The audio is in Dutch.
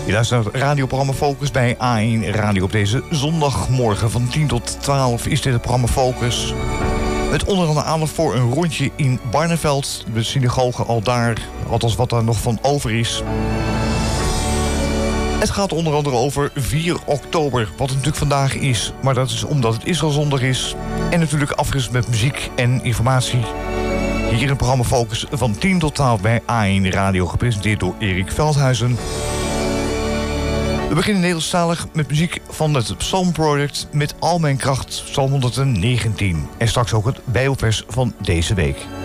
Je luistert naar het radioprogramma Focus bij A1 Radio op deze zondagmorgen van 10 tot 12 is dit het programma Focus. Met onder andere aandacht voor een rondje in Barneveld, de synagoge al daar, althans wat daar nog van over is. Het gaat onder andere over 4 oktober, wat het natuurlijk vandaag is. Maar dat is omdat het Israëlzondag is. En natuurlijk afgewisseld met muziek en informatie. Hier in het programma Focus van 10 tot 12 bij A1 Radio, gepresenteerd door Erik Veldhuizen. We beginnen Nederlandstalig met muziek van het Psalm Project met Al Mijn Kracht, Psalm 119. En straks ook het Bijbelvers van deze week.